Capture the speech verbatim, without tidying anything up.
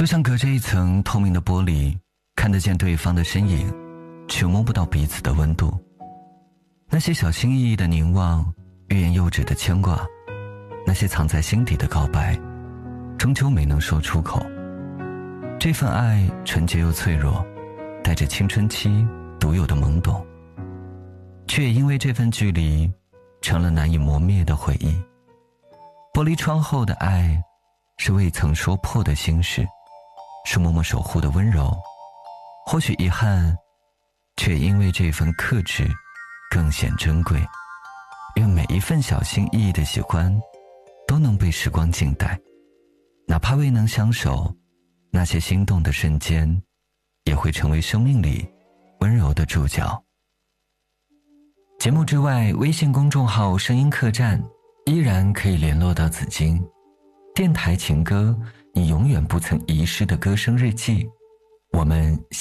就像隔着一层透明的玻璃，看得见对方的身影，却摸不到彼此的温度。那些小心翼翼的凝望，欲言又止的牵挂，那些藏在心底的告白，终究没能说出口。这份爱纯洁又脆弱，带着青春期独有的懵懂，却也因为这份距离成了难以磨灭的回忆。玻璃窗后的爱，是未曾说破的心事，是默默守护的温柔。或许遗憾，却因为这份克制更显珍贵。愿每一份小心翼翼的喜欢都能被时光静待，哪怕未能相守，那些心动的瞬间也会成为生命里温柔的注脚。节目之外，微信公众号声音客栈依然可以联络到紫金。电台情歌，你永远不曾遗失的歌声日记。我们